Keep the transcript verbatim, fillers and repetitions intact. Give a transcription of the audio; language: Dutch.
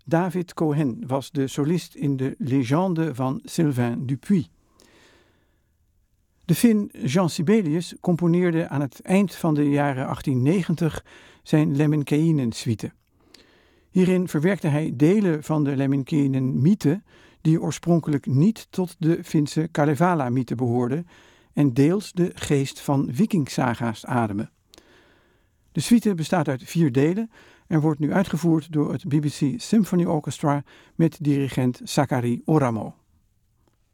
David Cohen was de solist in de Légende van Sylvain Dupuis. De Fin Jean Sibelius componeerde aan het eind van de jaren achttienhonderdnegentig zijn Lemminkäinen-suite. Hierin verwerkte hij delen van de Lemminkäinen-mythe die oorspronkelijk niet tot de Finse Kalevala-mythe behoorden en deels de geest van vikingsaga's ademen. De suite bestaat uit vier delen en wordt nu uitgevoerd door het B B C Symphony Orchestra met dirigent Sakari Oramo.